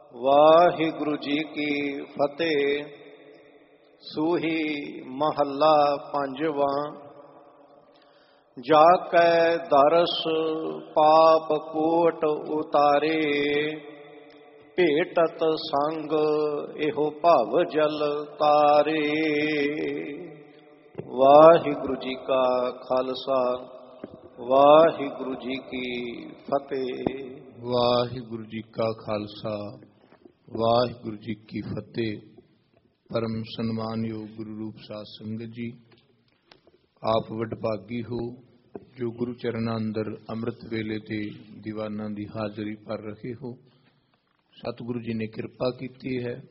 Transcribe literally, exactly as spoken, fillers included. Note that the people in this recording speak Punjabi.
ਵਾਹਿਗੁਰੂ ਜੀ ਕੀ ਫਤਿਹ। ਸੂਹੀ ਮਹੱਲਾ ਪੰਜਵਾਂ। ਜਾ ਕੈ ਦਰਸ ਪਾਪ ਕੋਟ ਉਤਾਰੇ, ਭੇਟਤ ਸੰਗ ਇਹੋ ਭਵ ਜਲ ਤਾਰੇ। ਵਾਹਿਗੁਰੂ ਜੀ ਕਾ ਖਾਲਸਾ, ਵਾਹਿਗੁਰੂ ਜੀ ਕੀ ਫਤਿਹ। ਵਾਹਿਗੁਰੂ ਜੀ ਕਾ ਖਾਲਸਾ, ਵਾਹਿਗੁਰੂ ਜੀ ਕੀ ਫਤਿਹ। ਪਰਮ ਸਨਮਾਨਯੋਗ ਗੁਰੂ ਰੂਪ ਸਾਧ ਸੰਗਤ ਜੀ, ਆਪ ਵਡਭਾਗੀ ਹੋ ਜੋ ਗੁਰੂ ਚਰਨਾਂ ਅੰਦਰ ਅੰਮ੍ਰਿਤ ਵੇਲੇ ਤੇ ਦੀਵਾਨਾਂ ਦੀ ਹਾਜ਼ਰੀ ਭਰ ਰਹੇ ਹੋ। ਸਤਿਗੁਰੂ ਜੀ ਨੇ ਕਿਰਪਾ ਕੀਤੀ ਹੈ,